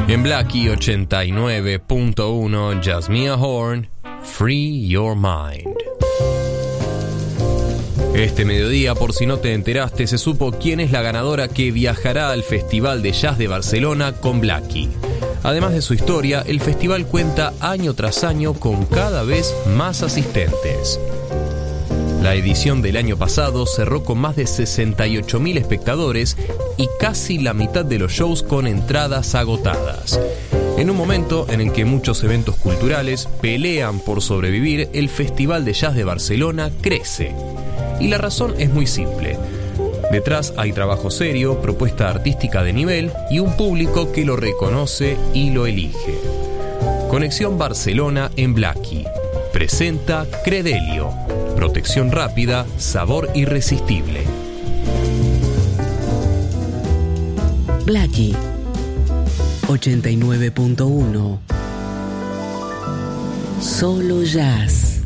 En Blackie 89.1, Jasmine Horn, Free Your Mind. Este mediodía, por si no te enteraste, se supo quién es la ganadora que viajará al Festival de Jazz de Barcelona con Blackie. Además de su historia, el festival cuenta año tras año con cada vez más asistentes. La edición del año pasado cerró con más de 68.000 espectadores y casi la mitad de los shows con entradas agotadas. En un momento en el que muchos eventos culturales pelean por sobrevivir, el Festival de Jazz de Barcelona crece. Y la razón es muy simple. Detrás hay trabajo serio, propuesta artística de nivel y un público que lo reconoce y lo elige. Conexión Barcelona en Blackie. Presenta Credelio. Protección rápida, sabor irresistible. Blackie 89.1. Solo jazz.